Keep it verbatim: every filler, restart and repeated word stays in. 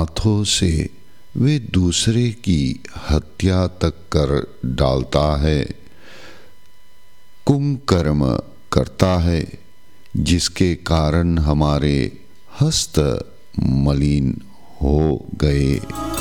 हाथों से वे दूसरे की हत्या तक कर डालता है, कुकर्म करता है, जिसके कारण हमारे हस्त मलिन हो गए।